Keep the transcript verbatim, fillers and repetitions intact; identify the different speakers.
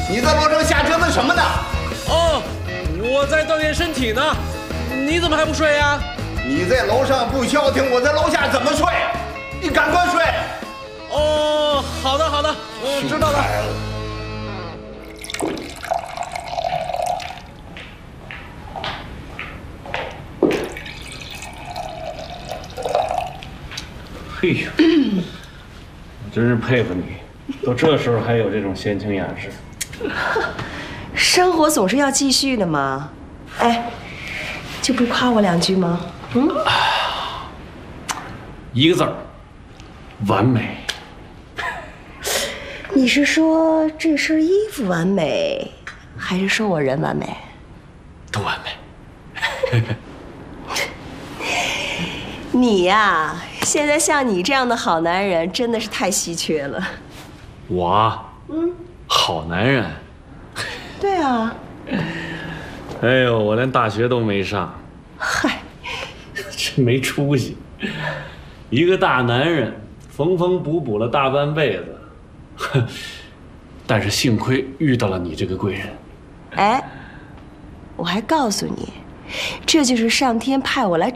Speaker 1: 你在楼上瞎折腾什么呢？
Speaker 2: 哦，我在锻炼身体呢。你怎么还不睡呀？
Speaker 1: 你在楼上不消停，我在楼下怎么睡？你赶快睡。
Speaker 2: 哦，好的好的，我知道了。
Speaker 3: 嘿呀，我真是佩服你，都这时候还有这种闲情雅致。
Speaker 4: 生活总是要继续的嘛。哎，就不夸我两句吗？嗯，
Speaker 3: 一个字儿，完美。
Speaker 4: 你是说这身衣服完美，还是说我人完美？
Speaker 3: 都完美。
Speaker 4: 你呀，现在像你这样的好男人真的是太稀缺了。
Speaker 3: 我，嗯，好男人。
Speaker 4: 对啊。
Speaker 3: 哎呦，我连大学都没上，
Speaker 4: 嗨，
Speaker 3: 真没出息。一个大男人，缝缝补补了大半辈子，哼，但是幸亏遇到了你这个贵人。
Speaker 4: 哎，我还告诉你，这就是上天派我来